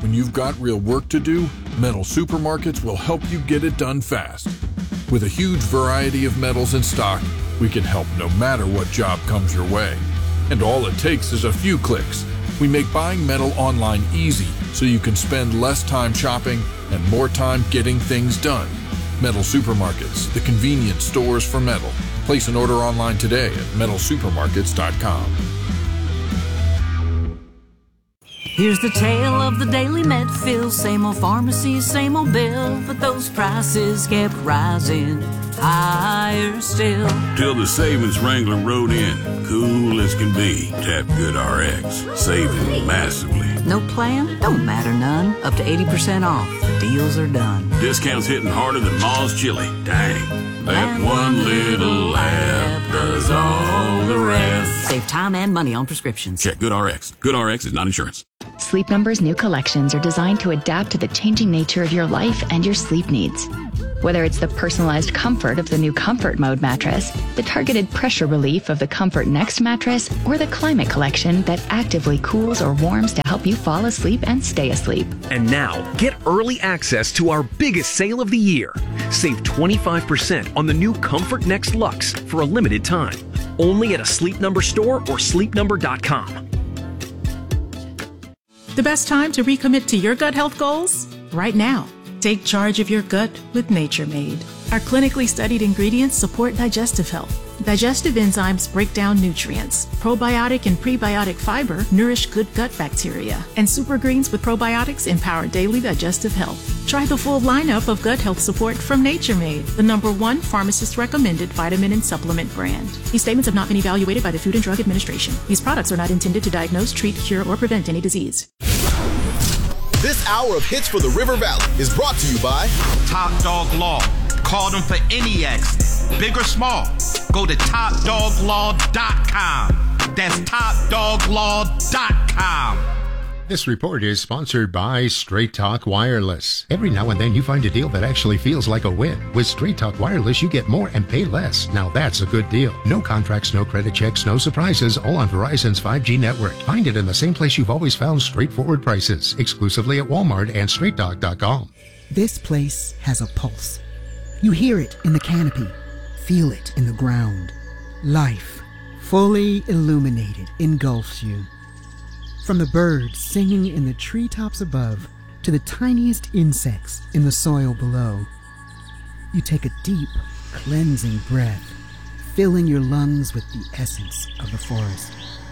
When you've got real work to do, Metal Supermarkets will help you get it done fast. With a huge variety of metals in stock, we can help no matter what job comes your way. And all it takes is a few clicks. We make buying metal online easy so you can spend less time shopping and more time getting things done. Metal Supermarkets, the convenience stores for metal. Place an order online today at metalsupermarkets.com. Here's the tale of the daily Medfill. Same old pharmacy, same old bill, but those prices kept rising higher still. Till the savings wrangler rode in, cool as can be. Tap GoodRx, saving massively. No plan? Don't matter none. Up to 80% off. The deals are done. Discounts hitting harder than Ma's chili. Dang. That one little app does all the rest. Save time and money on prescriptions. Check GoodRx. GoodRx is not insurance. Sleep Number's new collections are designed to adapt to the changing nature of your life and your sleep needs. Whether it's the personalized comfort of the new Comfort Mode mattress, the targeted pressure relief of the Comfort Next mattress, or the Climate Collection that actively cools or warms to help you fall asleep and stay asleep. And now, get early access to our biggest sale of the year. Save 25% on the new Comfort Next Luxe for a limited time. Only at a Sleep Number store or sleepnumber.com. The best time to recommit to your gut health goals? Right now. Take charge of your gut with Nature Made. Our clinically studied ingredients support digestive health. Digestive enzymes break down nutrients. Probiotic and prebiotic fiber nourish good gut bacteria. And super greens with probiotics empower daily digestive health. Try the full lineup of gut health support from Nature Made, the #1 pharmacist-recommended vitamin and supplement brand. These statements have not been evaluated by the Food and Drug Administration. These products are not intended to diagnose, treat, cure, or prevent any disease. This hour of Hits for the River Valley is brought to you by Top Dog Law. Call them for any accident, big or small. Go to TopDogLaw.com. That's TopDogLaw.com. This report is sponsored by Straight Talk Wireless. Every now and then you find a deal that actually feels like a win. With Straight Talk Wireless, you get more and pay less. Now that's a good deal. No contracts, no credit checks, no surprises, all on Verizon's 5G network. Find it in the same place you've always found straightforward prices, exclusively at Walmart and StraightTalk.com. This place has a pulse. You hear it in the canopy, feel it in the ground. Life, fully illuminated, engulfs you. From the birds singing in the treetops above to the tiniest insects in the soil below, you take a deep, cleansing breath, filling your lungs with the essence of the forest.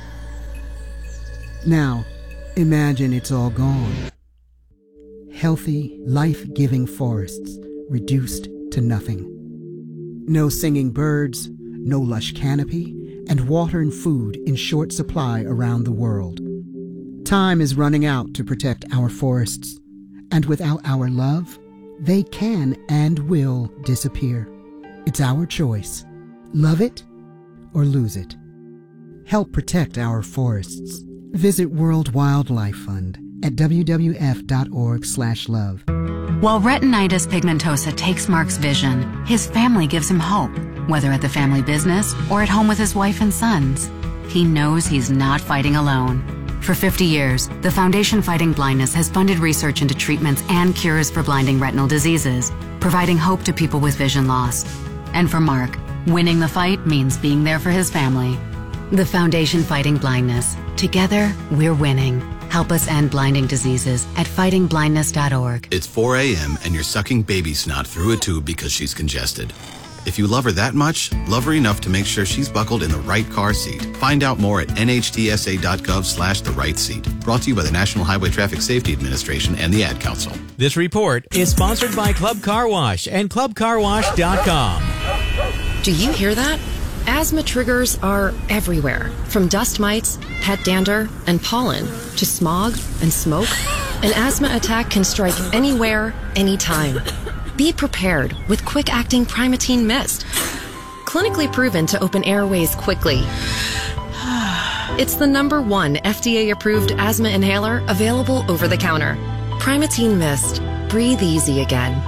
Now, imagine it's all gone. Healthy, life-giving forests reduced to nothing. No singing birds, no lush canopy, and water and food in short supply around the world. Time is running out to protect our forests, and without our love, they can and will disappear. It's our choice. Love it or lose it. Help protect our forests. Visit World Wildlife Fund at wwf.org/love. While retinitis pigmentosa takes Mark's vision, his family gives him hope, whether at the family business or at home with his wife and sons. He knows he's not fighting alone. For 50 years, the Foundation Fighting Blindness has funded research into treatments and cures for blinding retinal diseases, providing hope to people with vision loss. And for Mark, winning the fight means being there for his family. The Foundation Fighting Blindness. Together, we're winning. Help us end blinding diseases at fightingblindness.org. It's 4 a.m. and you're sucking baby snot through a tube because she's congested. If you love her that much, love her enough to make sure she's buckled in the right car seat. Find out more at nhtsa.gov/the right seat. Brought to you by the National Highway Traffic Safety Administration and the Ad Council. This report is sponsored by Club Car Wash and clubcarwash.com. Do you hear that? Asthma triggers are everywhere, from dust mites, pet dander, and pollen, to smog and smoke. An asthma attack can strike anywhere, anytime. Be prepared with quick-acting Primatene Mist. Clinically proven to open airways quickly. It's the #1 FDA-approved asthma inhaler available over the counter. Primatene Mist. Breathe easy again.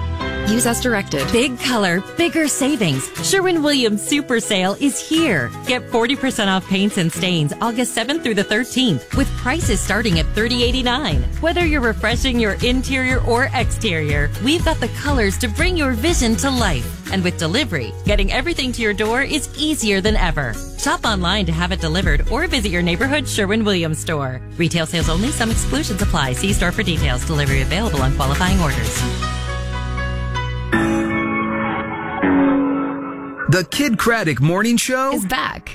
Use as directed. Big color, bigger savings. Sherwin-Williams Super Sale is here. Get 40% off paints and stains August 7th through the 13th with prices starting at $30.89. Whether you're refreshing your interior or exterior, we've got the colors to bring your vision to life. And with delivery, getting everything to your door is easier than ever. Shop online to have it delivered or visit your neighborhood Sherwin-Williams store. Retail sales only. Some exclusions apply. See store for details. Delivery available on qualifying orders. The Kid Craddock Morning Show is back.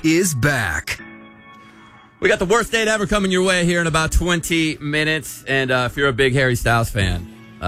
We got the worst date ever coming your way here in about 20 minutes. And if you're a big Harry Styles fan,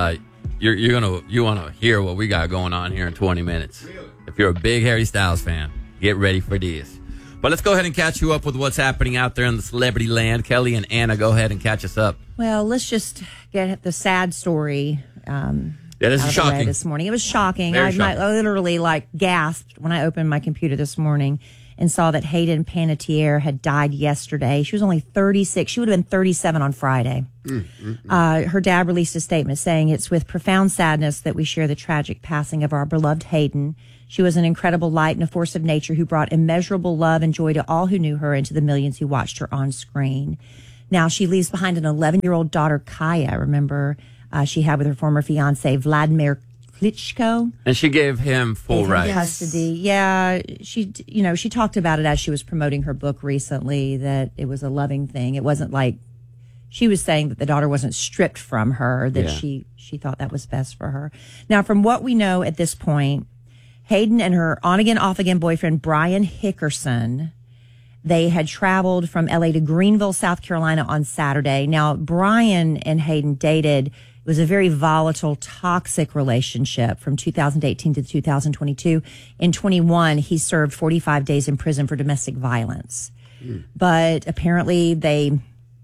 you want to hear what we got going on here in 20 minutes. Really? If you're a big Harry Styles fan, get ready for this. But let's go ahead and catch you up with what's happening out there in the celebrity land. Kelly and Anna, go ahead and catch us up. Well, let's just get the sad story. Yeah, this is shocking. This morning, it was shocking. Very I literally gasped when I opened my computer this morning and saw that Hayden Panettiere had died yesterday. She was only 36. She would have been 37 on Friday. Her dad released a statement saying, "It's with profound sadness that we share the tragic passing of our beloved Hayden. She was an incredible light and a force of nature who brought immeasurable love and joy to all who knew her and to the millions who watched her on screen." Now, she leaves behind an 11-year-old daughter, Kaya, remember, she had with her former fiancé, Vladimir Klitschko. And she gave him full rights. Custody. Yeah, she talked about it as she was promoting her book recently, that it was a loving thing. It wasn't like, she was saying that the daughter wasn't stripped from her, that she thought that was best for her. Now, from what we know at this point, Hayden and her on-again, off-again boyfriend, Brian Hickerson, they had traveled from LA to Greenville, South Carolina on Saturday. Now, Brian and Hayden dated. It was a very volatile, toxic relationship from 2018 to 2022. In 21, he served 45 days in prison for domestic violence. But apparently they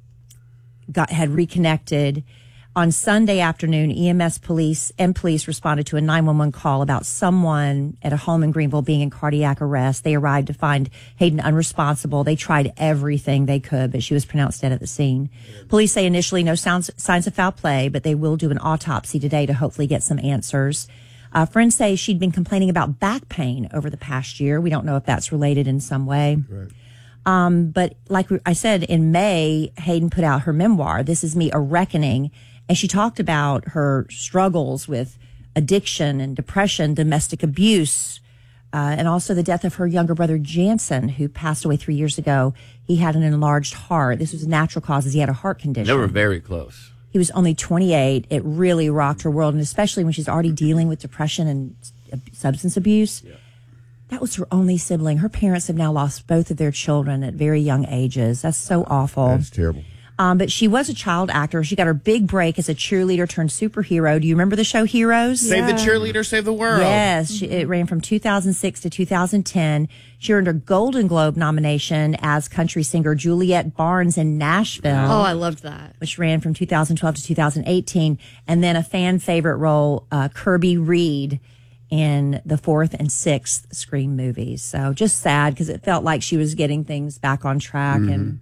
had reconnected. On Sunday afternoon, EMS police responded to a 911 call about someone at a home in Greenville being in cardiac arrest. They arrived to find Hayden unresponsible. They tried everything they could, but she was pronounced dead at the scene. Police say initially no signs of foul play, but they will do an autopsy today to hopefully get some answers. Friends say she'd been complaining about back pain over the past year. We don't know if that's related in some way. Right. But like I said, in May, Hayden put out her memoir, This Is Me, A Reckoning. And she talked about her struggles with addiction and depression, domestic abuse, and also the death of her younger brother, Jansen, who passed away 3 years ago. He had an enlarged heart. This was natural causes. He had a heart condition. They were very close. He was only 28. It really rocked her world, and especially when she's already dealing with depression and substance abuse. Yeah. That was her only sibling. Her parents have now lost both of their children at very young ages. That's so awful. That's terrible. But she was a child actor. She got her big break as a cheerleader turned superhero. Do you remember the show Heroes? Save the cheerleader, save the world. Yes. It ran from 2006 to 2010. She earned a Golden Globe nomination as country singer Juliette Barnes in Nashville. Oh, I loved that. Which ran from 2012 to 2018. And then a fan favorite role, Kirby Reed, in the 4th and 6th Scream movies. So just sad because it felt like she was getting things back on track. And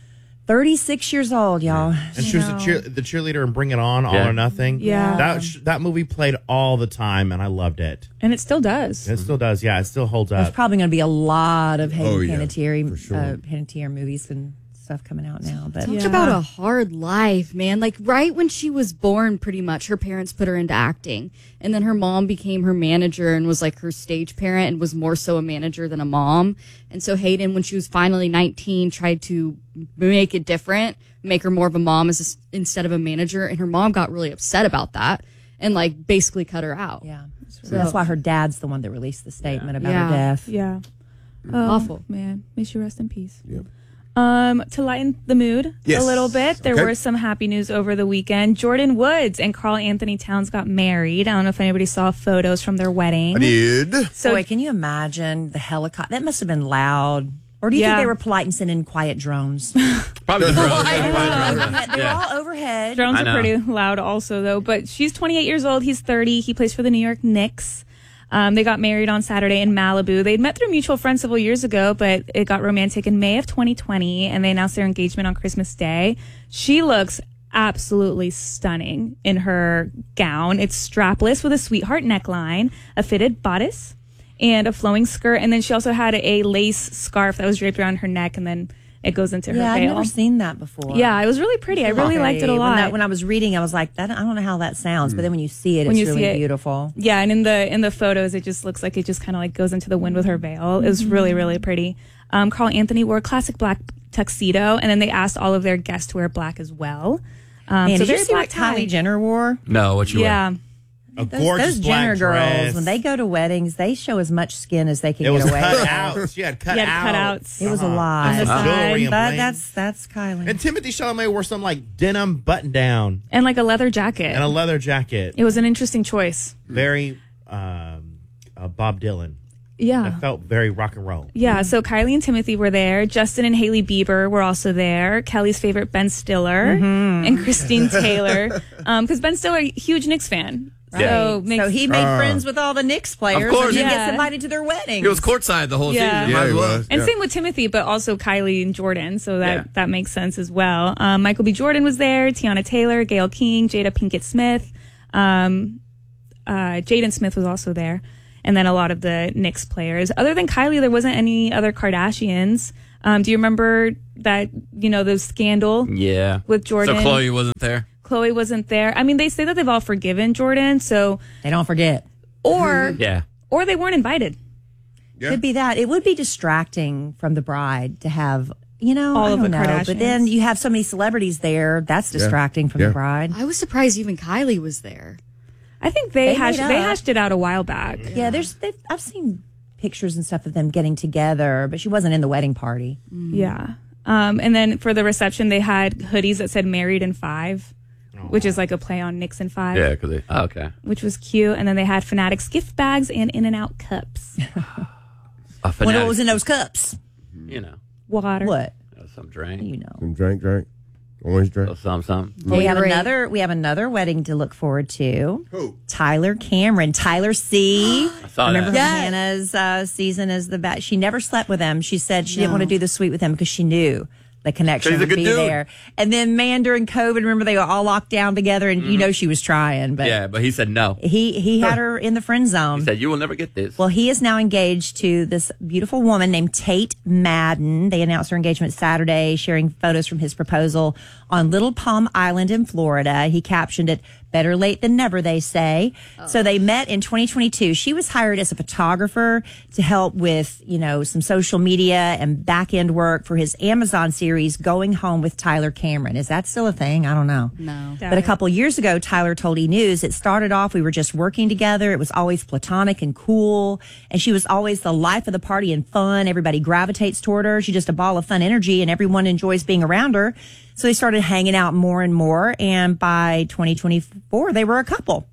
36 years old, y'all. And she was the cheerleader in Bring It On, All or Nothing. Yeah. That movie played all the time, and I loved it. And it still does. It still does, yeah. It still holds up. There's probably going to be a lot of Hayden Panettiere, Panettiere movies and stuff coming out now. But Talk about a hard life, man. Like right when she was born, pretty much, her parents put her into acting. And then her mom became her manager and was like her stage parent and was more so a manager than a mom. And so Hayden, when she was finally 19, tried to make it different, make her more of a mom instead of a manager. And her mom got really upset about that and like basically cut her out. Yeah. So that's why her dad's the one that released the statement about her death. Yeah. Awful. Man, may she rest in peace. Yep. To lighten the mood a little bit, there was some happy news over the weekend. Jordan Woods and Carl Anthony Towns got married. I don't know if anybody saw photos from their wedding. I did. So, boy, can you imagine the helicopter? That must have been loud. Or do you think they were polite and sent in quiet drones? Probably the drones. They were all overhead. Drones are pretty loud also, though. But she's 28 years old. He's 30. He plays for the New York Knicks. They got married on Saturday in Malibu. They'd met through mutual friends several years ago, but it got romantic in May of 2020, and they announced their engagement on Christmas Day. She looks absolutely stunning in her gown. It's strapless with a sweetheart neckline, a fitted bodice, and a flowing skirt. And then she also had a lace scarf that was draped around her neck, and then it goes into her veil. I've never seen that before. Yeah, it was really pretty. I really liked it a lot. When I was reading, I was like, I don't know how that sounds, but then when you see it, it's really beautiful. Yeah, and in the photos, it just looks like it just kind of like goes into the wind with her veil. It was really, really pretty. Carl Anthony wore a classic black tuxedo, and then they asked all of their guests to wear black as well. Did you see what Kylie Jenner wore? No, what you wear? A gorgeous those Jenner black girls, dress. when they go to weddings, they show as much skin as they can It was get away cut with. out. She had cut cutouts. It was a lot. And some jewelry and bling. That's Kylie. And Timothy Chalamet wore some like denim button down and like a leather jacket. and a leather jacket. It was an interesting choice. Very Bob Dylan. Yeah. It felt very rock and roll. Yeah, so Kylie and Timothy were there. Justin and Hailey Bieber were also there. Kelly's favorite, Ben Stiller, and Christine Taylor. Because Ben Stiller, huge Knicks fan. So he made friends with all the Knicks players. Of course. And he gets invited to their weddings. He was courtside the whole season. Yeah. Might as well. And same with Timothy, but also Kylie and Jordan. So that makes sense as well. Michael B. Jordan was there. Tiana Taylor, Gayle King, Jada Pinkett Smith. Jaden Smith was also there. And then a lot of the Knicks players. Other than Kylie, there wasn't any other Kardashians. Do you remember that, the scandal? Yeah. With Jordan? So Khloe wasn't there? Khloe wasn't there. I mean, they say that they've all forgiven Jordan, so they don't forget. Or yeah. Or they weren't invited. Could be that. It would be distracting from the bride to have, all of the Kardashians. But then you have so many celebrities there. That's distracting from the bride. I was surprised even Kylie was there. I think they hashed it out a while back. Yeah, I've seen pictures and stuff of them getting together, but she wasn't in the wedding party. Yeah. And then for the reception, they had hoodies that said "Married in 5." Which is like a play on Knicks in 5. Yeah, because okay. Which was cute. And then they had Fanatics gift bags and In-N-Out cups. What was in those cups? Water. What? Some drink. Some drink. Orange drink. Some. We have another wedding to look forward to. Who? Tyler Cameron. Tyler C. I saw Remember that. Hannah's season as the bat. She never slept with him. She said she didn't want to do the suite with him because she knew the connection He's a would good be dude. there. And then, during COVID, remember they were all locked down together, and she was trying, but Yeah, but he said no. he had her in the friend zone. He said, "You will never get this." Well, he is now engaged to this beautiful woman named Tate Madden. They announced their engagement Saturday, sharing photos from his proposal on Little Palm Island in Florida. He captioned it, "Better late than never," they say. So they met in 2022. She was hired as a photographer to help with, some social media and back-end work for his Amazon series, Going Home with Tyler Cameron. Is that still a thing? I don't know. No. But a couple years ago, Tyler told E! News, it started off, we were just working together. It was always platonic and cool. And she was always the life of the party and fun. Everybody gravitates toward her. She's just a ball of fun energy and everyone enjoys being around her. So they started hanging out more and more. And by 2024, they were a couple.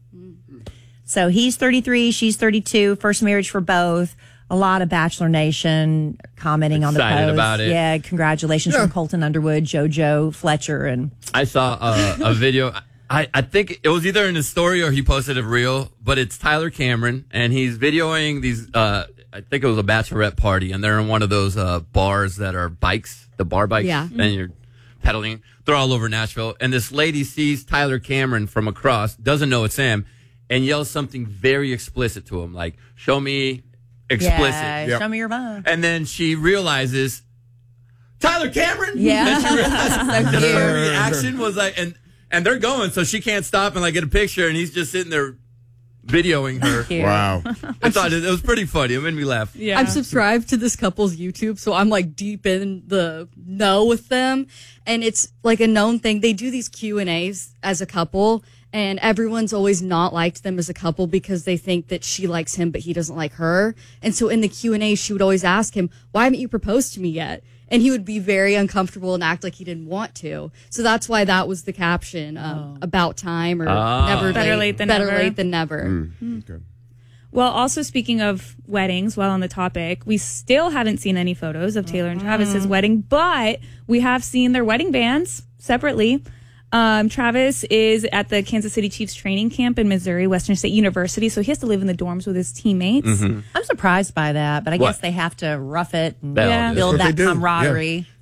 So he's 33, she's 32, first marriage for both. A lot of Bachelor Nation commenting on the Excited post. about it. Yeah, congratulations from Colton Underwood, JoJo Fletcher, and I saw a video. I think it was either in his story or he posted it reel, but it's Tyler Cameron, and he's videoing these, I think it was a bachelorette party, and they're in one of those bars that are bikes, the bar bikes, and you're pedaling. They're all over Nashville, and this lady sees Tyler Cameron from across, doesn't know it's him, and yells something very explicit to him, like, "Show me explicit." Yeah, show me your mom. And then she realizes, Tyler Cameron? Yeah. And she realizes So that cute. her reaction was like, and they're going, so she can't stop and like get a picture, and he's just sitting there videoing her. Wow. I thought it was pretty funny. It made me laugh. Yeah. I'm subscribed to this couple's YouTube, so I'm like deep in the know with them, and it's like a known thing. They do these Q&As as a couple, and everyone's always not liked them as a couple because they think that she likes him, but he doesn't like her. And so in the Q&A, she would always ask him, "Why haven't you proposed to me yet?" And he would be very uncomfortable and act like he didn't want to. So that's why that was the caption, about time or Better late than never. late than never. Okay. Well, also speaking of weddings, while on the topic, we still haven't seen any photos of Taylor and Travis's wedding, but we have seen their wedding bands separately. Travis is at the Kansas City Chiefs training camp in Missouri, Western State University, so he has to live in the dorms with his teammates. I'm surprised by that, but I What? guess they have to rough it and They all do. build That's what that they do. camaraderie.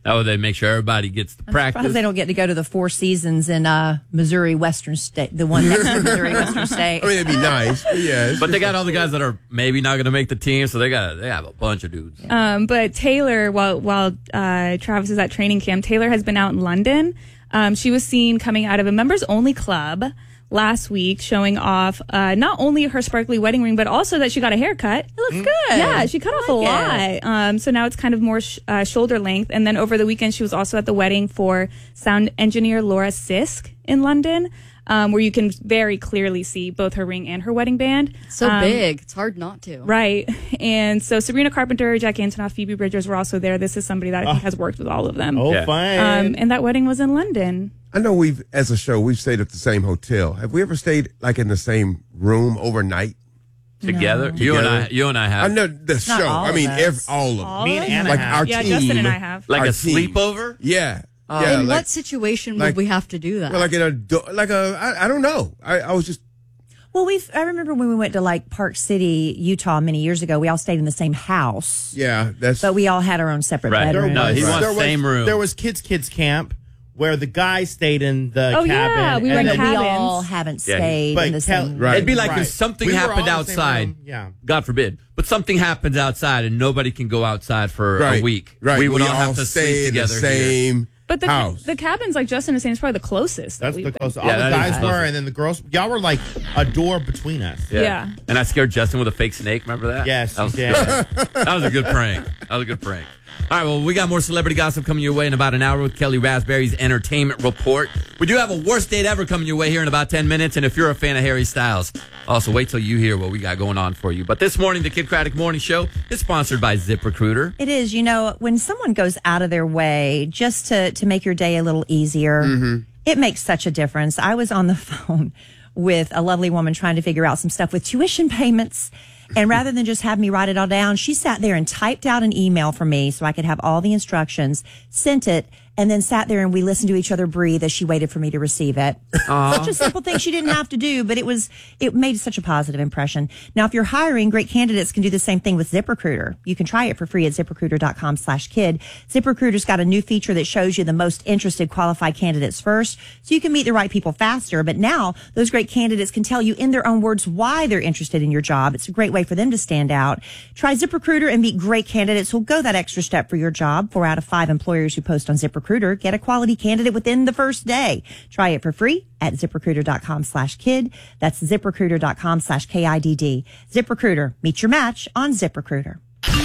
That way they make sure everybody gets to practice. Surprised they don't get to go to the Four Seasons in Missouri Western State, the one next to Missouri Western State. I mean, it'd be nice. But yeah, but they got all the guys that are maybe not going to make the team, so they have a bunch of dudes. But Taylor, while Travis is at training camp, Taylor has been out in London. She was seen coming out of a members-only club last week, showing off not only her sparkly wedding ring, but also that she got a haircut. It looks good. Yeah, she cut off a lot. So now it's kind of more shoulder length. And then over the weekend, she was also at the wedding for sound engineer Laura Sisk in London, where you can very clearly see both her ring and her wedding band. So big. It's hard not to. Right. And so Sabrina Carpenter, Jack Antonoff, Phoebe Bridgers were also there. This is somebody that I think has worked with all of them. Oh, fine. And that wedding was in London. I know as a show, we've stayed at the same hotel. Have we ever stayed like in the same room overnight? Together? You and I have. I know the show. I mean, all of them. Me and Anna like have. our Yeah, team. Justin and I have. Like our a team. sleepover? Yeah. Yeah, In like, what situation like- would we have to do that? well, like in I don't know. I was just. Well, I remember when we went to like Park City, Utah, many years ago. We all stayed in the same house, Yeah, that's. but we all had our own separate Right. bedrooms. No, he wants There was- same room. There was kids camp where the guys stayed in the Oh, cabin. yeah, we were and in then- we cabins. all haven't Yeah, stayed but in the same. Right. It'd be like Right. if something We were happened all in the same outside. room. Yeah. God forbid. But something happens outside and nobody can go outside for right, a week. Right. We would all have to stay sleep in the together here. same But house. the cabins, like Justin is saying, is probably the closest. That's that the we've closest. been. All Yeah, the that is guys close. were, and then the girls. Y'all were like a door between us. Yeah. And I scared Justin with a fake snake. Remember that? Yes, That was, you did. that was a good prank. All right, well, we got more celebrity gossip coming your way in about an hour with Kelly Raspberry's Entertainment Report. We do have a worst date ever coming your way here in about 10 minutes. And if you're a fan of Harry Styles, also wait till you hear what we got going on for you. But this morning, the Kid Craddock Morning Show is sponsored by ZipRecruiter. It is. You know, when someone goes out of their way just to make your day a little easier, it makes such a difference. I was on the phone with a lovely woman trying to figure out some stuff with tuition payments. And rather than just have me write it all down, she sat there and typed out an email for me so I could have all the instructions, sent it, and then sat there and we listened to each other breathe as she waited for me to receive it. Such a simple thing she didn't have to do, but it made such a positive impression. Now, if you're hiring, great candidates can do the same thing with ZipRecruiter. You can try it for free at ZipRecruiter.com/kid. ZipRecruiter's got a new feature that shows you the most interested qualified candidates first, so you can meet the right people faster. But now those great candidates can tell you in their own words why they're interested in your job. It's a great way for them to stand out. Try ZipRecruiter and meet great candidates who'll go that extra step for your job. 4 out of 5 employers who post on ZipRecruiter get a quality candidate within the first day. Try it for free at ZipRecruiter.com/kid. That's ZipRecruiter.com/KIDD. ZipRecruiter. Meet your match on ZipRecruiter.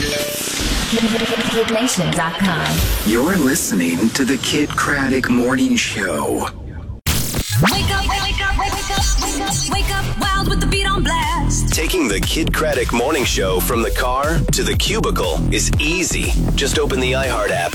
KidNation.com. You're listening to the Kid Craddock Morning Show. Wake up, wake up, wake up, wake up, wake up, wild with the beat on blast. Taking the Kid Craddock Morning Show from the car to the cubicle is easy. Just open the iHeart app